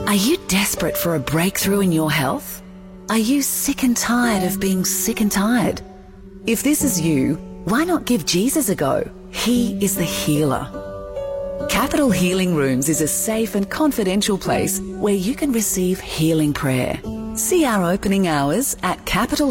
Are you desperate for a breakthrough in your health? Are you sick and tired of being sick and tired? If this is you, why not give Jesus a go? He is the healer. Capital Healing Rooms is a safe and confidential place where you can receive healing prayer. See our opening hours at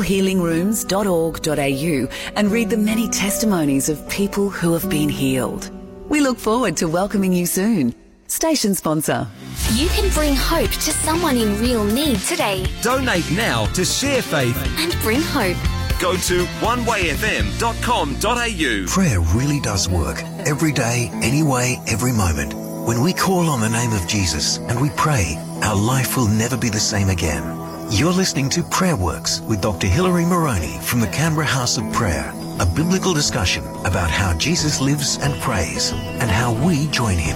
capitalhealingrooms.org.au and read the many testimonies of people who have been healed. We look forward to welcoming you soon. Station sponsor. You can bring hope to someone in real need today. Donate now to Share Faith and bring hope. Go to onewayfm.com.au. Prayer really does work. Every day, anyway, every moment. When we call on the name of Jesus and we pray, our life will never be the same again. You're listening to Prayer Works with Dr. Hilary Moroney from the Canberra House of Prayer, a biblical discussion about how Jesus lives and prays and how we join him.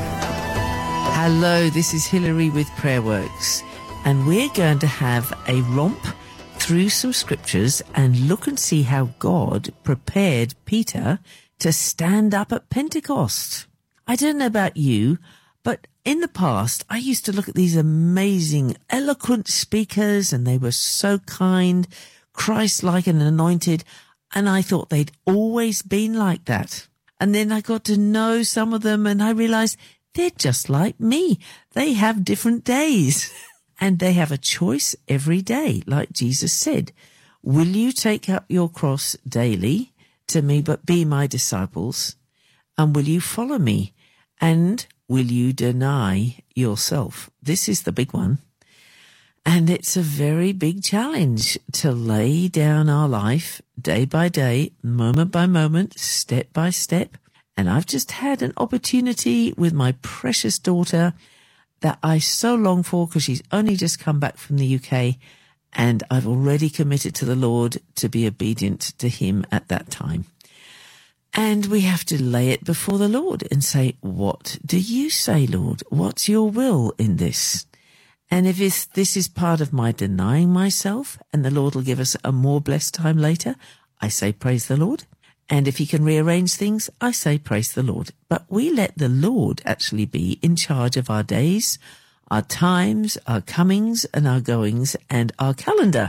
Hello, this is Hilary with Prayer Works, and we're going to have a romp through some scriptures and look and see how God prepared Peter to stand up at Pentecost. I don't know about you, but in the past, I used to look at these amazing, eloquent speakers, and they were so kind, Christ-like and anointed, and I thought they'd always been like that. And then I got to know some of them, and I realized they're just like me. They have different days, and they have a choice every day, like Jesus said. Will you take up your cross daily to me, but be my disciples? And will you follow me? And will you deny yourself? This is the big one. And it's a very big challenge to lay down our life day by day, moment by moment, step by step. And I've just had an opportunity with my precious daughter that I so long for, because she's only just come back from the UK, and I've already committed to the Lord to be obedient to him at that time. And we have to lay it before the Lord and say, what do you say, Lord? What's your will in this? And if this is part of my denying myself, and the Lord will give us a more blessed time later, I say, praise the Lord. And if he can rearrange things, I say, praise the Lord. But we let the Lord actually be in charge of our days, our times, our comings and our goings, and our calendar.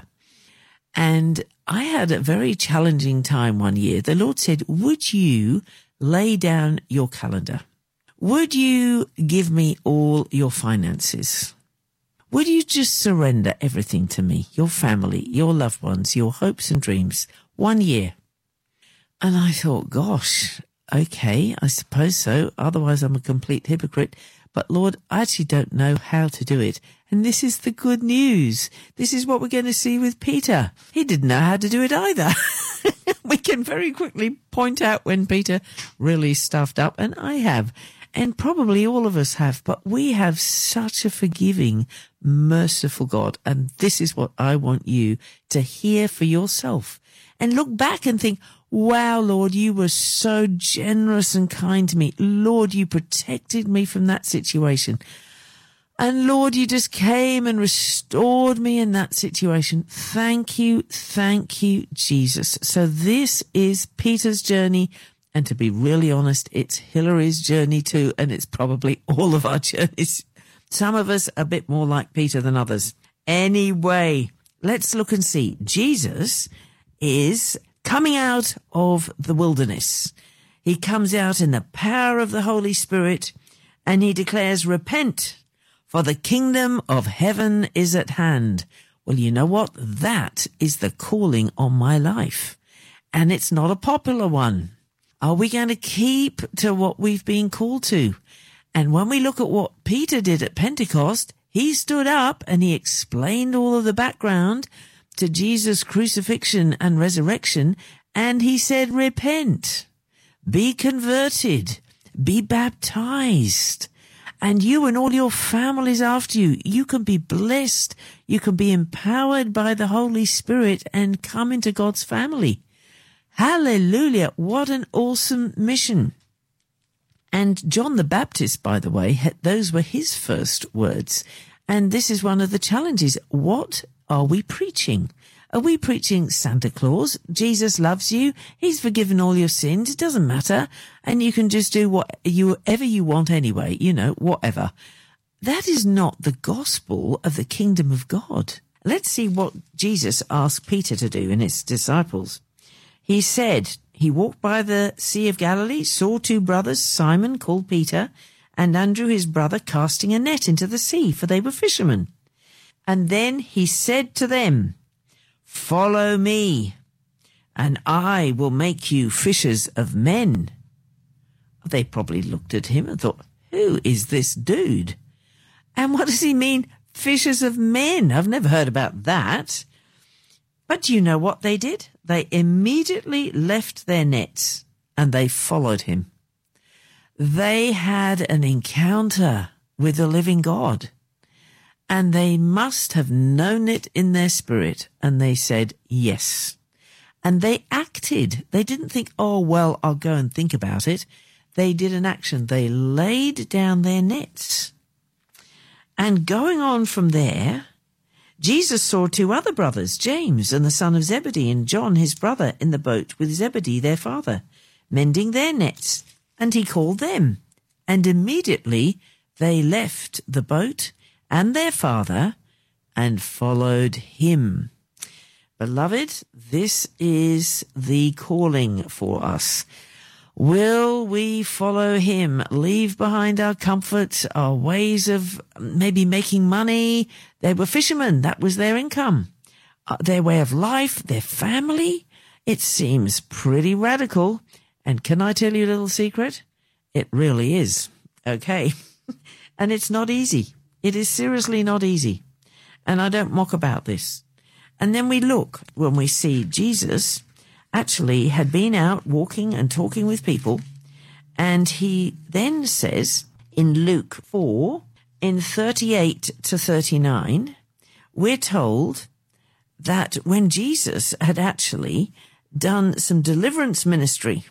And I had a very challenging time one year. The Lord said, would you lay down your calendar? Would you give me all your finances? Would you just surrender everything to me, your family, your loved ones, your hopes and dreams, 1 year? And I thought, gosh, okay, I suppose so. Otherwise, I'm a complete hypocrite. But Lord, I actually don't know how to do it. And this is the good news. This is what we're going to see with Peter. He didn't know how to do it either. We can very quickly point out when Peter really stuffed up, and I have. And probably all of us have, but we have such a forgiving, merciful God. And this is what I want you to hear for yourself. And look back and think, wow, Lord, you were so generous and kind to me. Lord, you protected me from that situation. And Lord, you just came and restored me in that situation. Thank you, Jesus. So this is Peter's journey. And to be really honest, it's Hilary's journey too. And it's probably all of our journeys. Some of us a bit more like Peter than others. Anyway, let's look and see. Jesus is coming out of the wilderness. He comes out in the power of the Holy Spirit, and he declares, repent, for the kingdom of heaven is at hand. Well, you know what? That is the calling on my life, and it's not a popular one. Are we going to keep to what we've been called to? And when we look at what Peter did at Pentecost, he stood up and he explained all of the background to Jesus' crucifixion and resurrection, and he said, repent, be converted, be baptized, and you and all your families after you, you can be blessed, you can be empowered by the Holy Spirit and come into God's family. Hallelujah, what an awesome mission. And John the Baptist, by the way, those were his first words. And this is one of the challenges. What are we preaching? Are we preaching Santa Claus? Jesus loves you. He's forgiven all your sins. It doesn't matter. And you can just do whatever you want anyway, whatever. that is not the gospel of the kingdom of God. Let's see what Jesus asked Peter to do and his disciples. He said, he walked by the Sea of Galilee, saw two brothers, Simon called Peter, and Andrew his brother, casting a net into the sea, for they were fishermen. And then he said to them, "Follow me, and I will make you fishers of men." They probably looked at him and thought, who is this dude? And what does he mean, fishers of men? I've never heard about that. But do you know what they did? They immediately left their nets and they followed him. They had an encounter with the living God, and they must have known it in their spirit, and they said yes. And they acted. They didn't think, oh, well, I'll go and think about it. They did an action. They laid down their nets. And going on from there, Jesus saw two other brothers, James and the son of Zebedee, and John his brother, in the boat with Zebedee their father, mending their nets. And he called them. And immediately they left the boat and their father and followed him. Beloved, this is the calling for us. Will we follow him, leave behind our comforts, our ways of maybe making money? They were fishermen. That was their income. Their way of life, their family. It seems pretty radical. And can I tell you a little secret? It really is. Okay. And it's not easy. It is seriously not easy. And I don't mock about this. And then we look when we see Jesus actually had been out walking and talking with people. And he then says in Luke 4, in 38 to 39, we're told that when Jesus had actually done some deliverance ministry,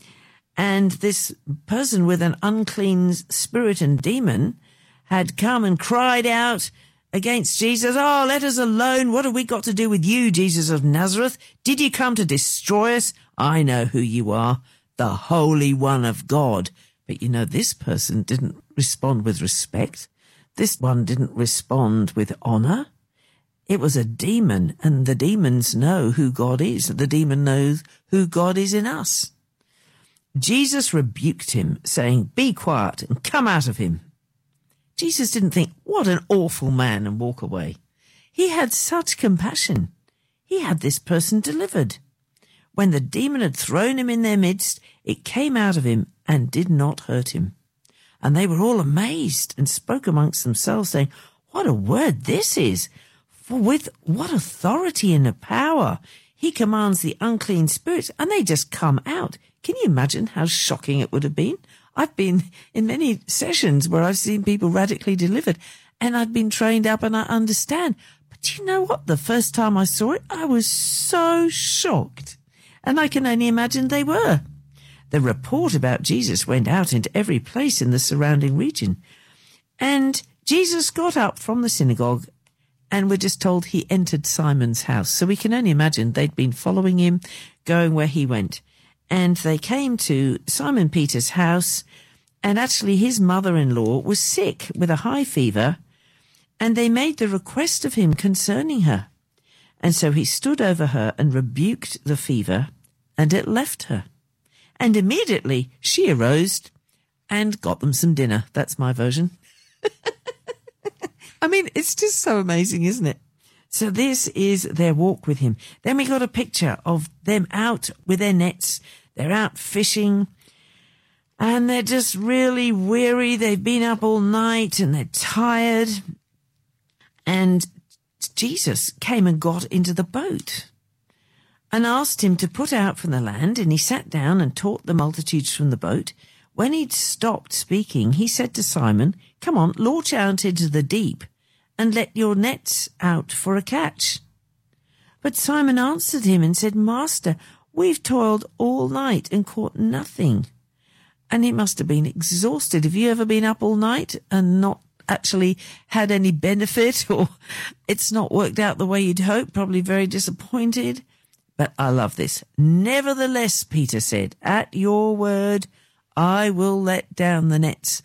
and this person with an unclean spirit and demon had come and cried out against Jesus, "Oh, let us alone. What have we got to do with you, Jesus of Nazareth? Did you come to destroy us? I know who you are, the Holy One of God." But you know, this person didn't respond with respect. This one didn't respond with honor. It was a demon, and the demons know who God is. The demon knows who God is in us. Jesus rebuked him, saying, "Be quiet and come out of him." Jesus didn't think, what an awful man, and walk away. He had such compassion. He had this person delivered. When the demon had thrown him in their midst, it came out of him and did not hurt him. And they were all amazed and spoke amongst themselves, saying, "What a word this is! For with what authority and power he commands the unclean spirits, and they just come out." Can you imagine how shocking it would have been? I've been in many sessions where I've seen people radically delivered, and I've been trained up and I understand. But you know what? The first time I saw it, I was so shocked. And I can only imagine they were. The report about Jesus went out into every place in the surrounding region. And Jesus got up from the synagogue, and we're just told he entered Simon's house. So we can only imagine they'd been following him, going where he went. And they came to Simon Peter's house, and actually his mother-in-law was sick with a high fever, and they made the request of him concerning her. And so he stood over her and rebuked the fever, and it left her. And immediately she arose and got them some dinner. That's my version. I mean, it's just so amazing, isn't it? So this is their walk with him. Then we got a picture of them out with their nets. They're out fishing, and they're just really weary. They've been up all night and they're tired. And Jesus came and got into the boat and asked him to put out from the land, and he sat down and taught the multitudes from the boat. When he'd stopped speaking, he said to Simon, "Come on, launch out into the deep and let your nets out for a catch." But Simon answered him and said, "Master, we've toiled all night and caught nothing." And he must have been exhausted. Have you ever been up all night and not actually had any benefit, or it's not worked out the way you'd hoped? Probably very disappointed. But I love this. "Nevertheless," Peter said, "at your word, I will let down the nets."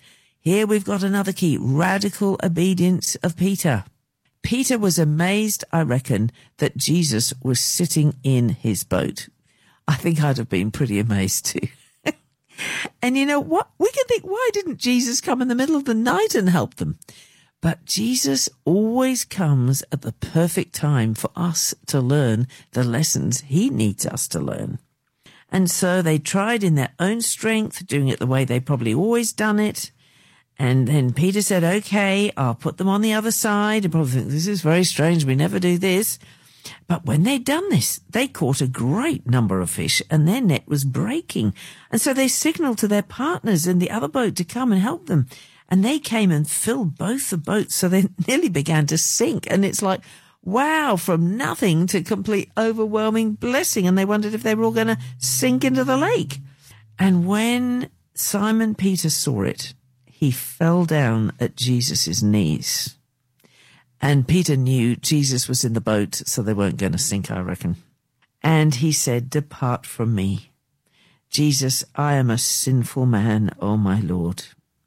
Here we've got another key, radical obedience of Peter. Peter was amazed, I reckon, that Jesus was sitting in his boat. I think I'd have been pretty amazed too. And you know what? We can think, why didn't Jesus come in the middle of the night and help them? But Jesus always comes at the perfect time for us to learn the lessons he needs us to learn. And so they tried in their own strength, doing it the way they probably always done it. And then Peter said, okay, I'll put them on the other side. And probably think, this is very strange. We never do this. But when they'd done this, they caught a great number of fish and their net was breaking. And so they signaled to their partners in the other boat to come and help them. And they came and filled both the boats, so they nearly began to sink. And it's like, wow, from nothing to complete overwhelming blessing. And they wondered if they were all going to sink into the lake. And when Simon Peter saw it, he fell down at Jesus' knees. And Peter knew Jesus was in the boat, so they weren't going to sink, I reckon. And he said, depart from me. Jesus, I am a sinful man, O my Lord.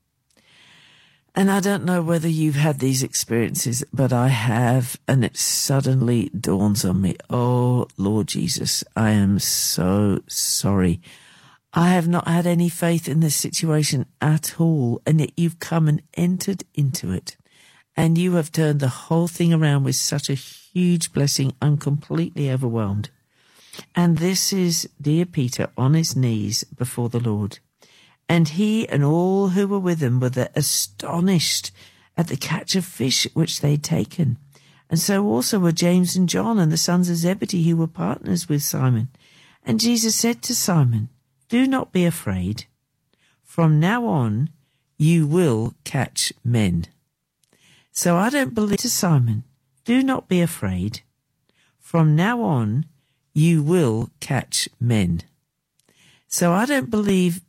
And I don't know whether you've had these experiences, but I have, and it suddenly dawns on me, oh, Lord Jesus, I am so sorry. I have not had any faith in this situation at all, and yet you've come and entered into it. And you have turned the whole thing around with such a huge blessing. I'm completely overwhelmed. And this is dear Peter on his knees before the Lord. And he and all who were with him were astonished at the catch of fish which they'd taken. And so also were James and John and the sons of Zebedee, who were partners with Simon. And Jesus said to Simon, do not be afraid. From now on, you will catch men. So I don't believe to Simon, do not be afraid. From now on, you will catch men. So I don't believe